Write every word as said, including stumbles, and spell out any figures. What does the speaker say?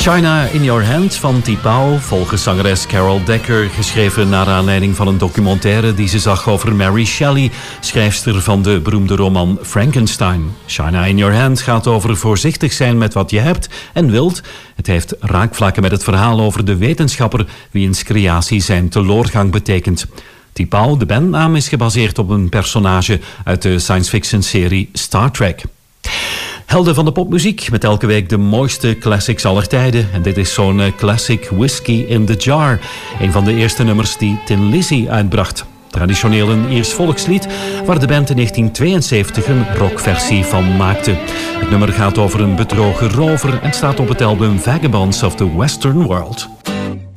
China in Your Hand van T'Pau, volgens zangeres Carol Decker, geschreven naar aanleiding van een documentaire die ze zag over Mary Shelley, schrijfster van de beroemde roman Frankenstein. China in Your Hand gaat over voorzichtig zijn met wat je hebt en wilt. Het heeft raakvlakken met het verhaal over de wetenschapper wiens creatie zijn teloorgang betekent. T'Pau, de bandnaam, is gebaseerd op een personage uit de science-fiction serie Star Trek. Helden van de popmuziek, met elke week de mooiste classics aller tijden. En dit is zo'n classic Whiskey in the Jar. Een van de eerste nummers die Tin Lizzy uitbracht. Traditioneel een Iers volkslied, waar de band in negentien tweeënzeventig een rockversie van maakte. Het nummer gaat over een bedrogen rover en staat op het album Vagabonds of the Western World.